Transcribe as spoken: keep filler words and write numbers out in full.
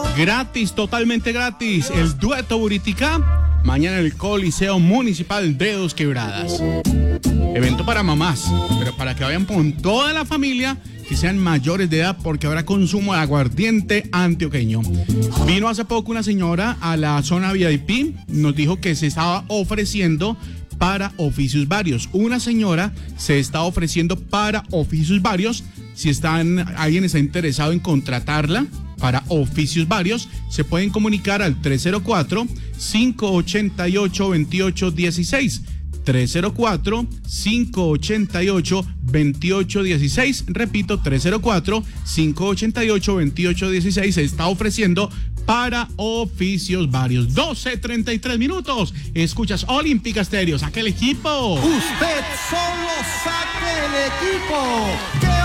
Gratis, totalmente gratis. El dueto Buritica, mañana en el Coliseo Municipal de Dos Quebradas. Evento para mamás, pero para que vayan con toda la familia, que sean mayores de edad, porque habrá consumo de aguardiente antioqueño. Vino hace poco una señora a la zona V I P, nos dijo que se estaba ofreciendo para oficios varios. Una señora se está ofreciendo para oficios varios. Si están, alguien está interesado en contratarla para oficios varios, se pueden comunicar al tres cero cuatro, cinco ocho ocho, dos ocho uno seis. tres cero cuatro, cinco ocho ocho, dos ocho uno seis. Repito, tres cero cuatro, cinco ocho ocho, dos ocho uno seis. Se está ofreciendo para oficios varios. doce treinta y tres minutos. Escuchas Olímpica Estéreo. Saca el equipo. Usted solo saque el equipo.